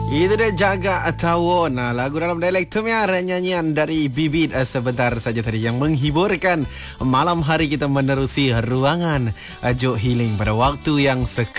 Itu dia Jaga Tawon. Lagu dalam dialek Tumiar, nyanyian dari Bibit sebentar saja tadi yang menghiburkan malam hari kita menerusi ruangan Jok Healing pada waktu yang